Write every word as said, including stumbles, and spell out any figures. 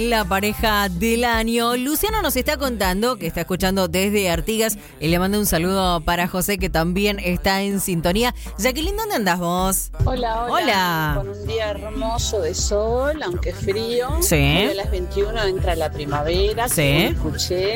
La pareja del año. Luciano nos está contando que está escuchando desde Artigas y le manda un saludo para José, que también está en sintonía. Jacqueline, ¿dónde andás vos? Hola, hola. Hola. Con un día hermoso de sol, aunque frío. Sí. Hoy a las veintiuno entra la primavera. Sí. Como escuché.